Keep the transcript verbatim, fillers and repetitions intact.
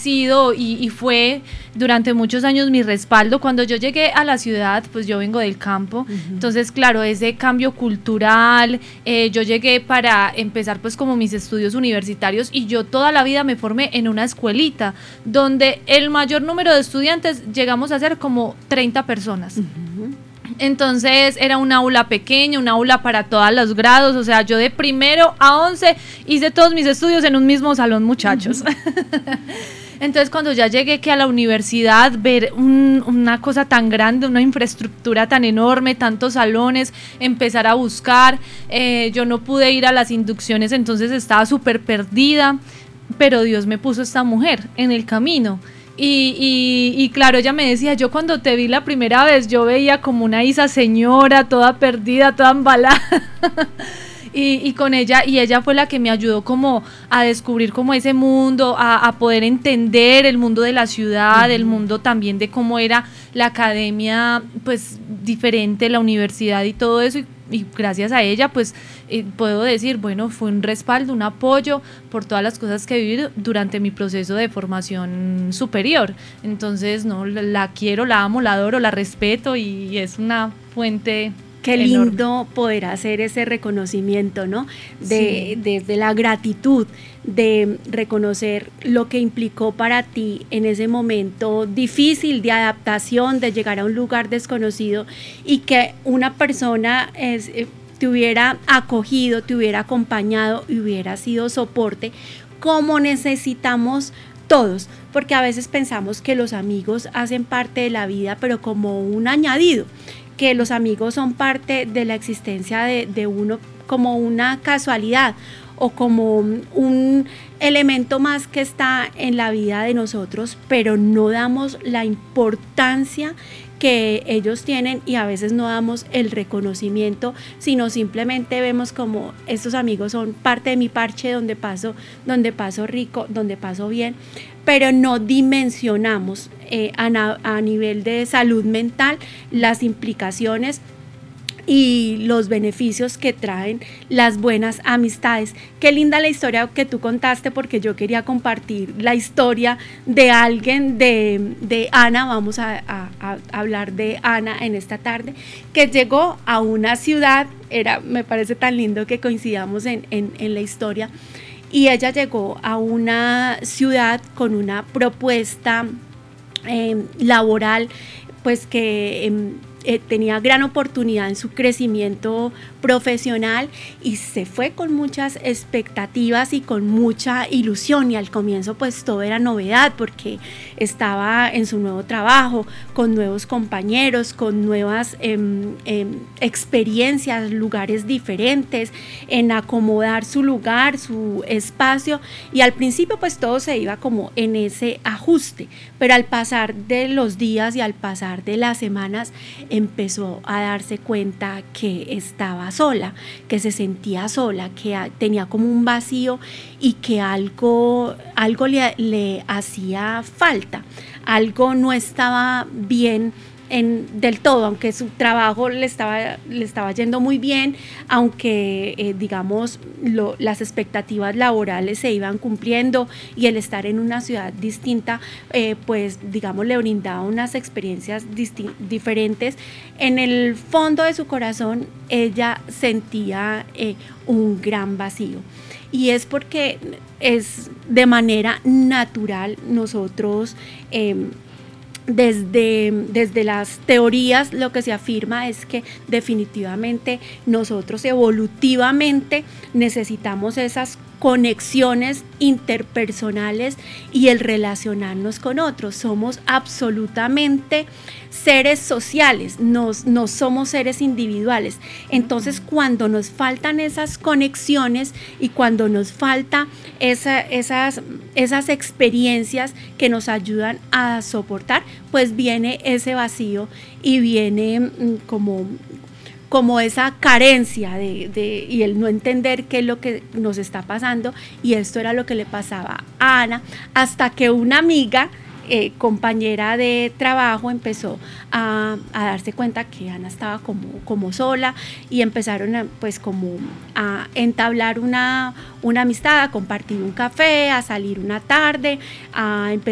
sido y, y fue durante muchos años mi respaldo. Cuando yo llegué a la ciudad, pues yo vengo del campo, uh-huh. Entonces claro, ese cambio cultural, eh, yo llegué para empezar pues como mis estudios universitarios y yo toda la vida me formé en una escuelita donde el mayor número de estudiantes llegamos a ser como treinta personas. Uh-huh. Entonces era un aula pequeña, un aula para todos los grados, o sea, yo de primero a once hice todos mis estudios en un mismo salón, muchachos. Uh-huh. Entonces cuando ya llegué que a la universidad, ver un, una cosa tan grande, una infraestructura tan enorme, tantos salones, empezar a buscar, eh, yo no pude ir a las inducciones, entonces estaba súper perdida, pero Dios me puso esta mujer en el camino. Y, y, y claro, ella me decía, yo cuando te vi la primera vez, yo veía como una Isa señora, toda perdida, toda embalada. y, y con ella, y ella fue la que me ayudó como a descubrir como ese mundo, a, a poder entender el mundo de la ciudad, uh-huh. El mundo también de cómo era la academia, pues diferente, la universidad y todo eso, y, y gracias a ella, pues eh, puedo decir, bueno, fue un respaldo, un apoyo por todas las cosas que he vivido durante mi proceso de formación superior. Entonces, no, la, la quiero, la amo, la adoro, la respeto y es una fuente. Qué lindo enorme poder hacer ese reconocimiento, ¿no? De, sí. Desde la gratitud, de reconocer lo que implicó para ti en ese momento difícil de adaptación, de llegar a un lugar desconocido y que una persona es, eh, te hubiera acogido, te hubiera acompañado y hubiera sido soporte, como necesitamos todos, porque a veces pensamos que los amigos hacen parte de la vida, pero como un añadido, que los amigos son parte de la existencia de, de uno como una casualidad o como un elemento más que está en la vida de nosotros, pero no damos la importancia que ellos tienen y a veces no damos el reconocimiento, sino simplemente vemos como estos amigos son parte de mi parche donde paso, donde paso rico, donde paso bien, pero no dimensionamos eh, a, na- a nivel de salud mental las implicaciones y los beneficios que traen las buenas amistades. Qué linda la historia que tú contaste, porque yo quería compartir la historia de alguien, de, de Ana, vamos a, a, a hablar de Ana en esta tarde, que llegó a una ciudad, era, me parece tan lindo que coincidamos en, en, en la historia, y ella llegó a una ciudad con una propuesta eh, laboral, pues que eh, eh, tenía gran oportunidad en su crecimiento profesional y se fue con muchas expectativas y con mucha ilusión, y al comienzo pues todo era novedad porque estaba en su nuevo trabajo, con nuevos compañeros, con nuevas eh, eh, experiencias, lugares diferentes, en acomodar su lugar, su espacio, y al principio pues todo se iba como en ese ajuste, pero al pasar de los días y al pasar de las semanas empezó a darse cuenta que estaba sola, que se sentía sola, que tenía como un vacío y que algo, algo le, le hacía falta, algo no estaba bien en, del todo, aunque su trabajo le estaba, le estaba yendo muy bien, aunque eh, digamos lo, las expectativas laborales se iban cumpliendo y el estar en una ciudad distinta eh, pues digamos le brindaba unas experiencias disti- diferentes. En el fondo de su corazón ella sentía eh, un gran vacío, y es porque es de manera natural nosotros eh, Desde, desde las teorías lo que se afirma es que definitivamente nosotros evolutivamente necesitamos esas conexiones interpersonales y el relacionarnos con otros. Somos absolutamente seres sociales, nos, no somos seres individuales. Entonces, cuando nos faltan esas conexiones y cuando nos falta esa, esas, esas experiencias que nos ayudan a soportar, pues viene ese vacío y viene como... como esa carencia de, de, y el no entender qué es lo que nos está pasando, y esto era lo que le pasaba a Ana, hasta que una amiga, eh, compañera de trabajo, empezó a, a darse cuenta que Ana estaba como, como sola, y empezaron a, pues como a entablar una, una amistad, a compartir un café, a salir una tarde, a empezar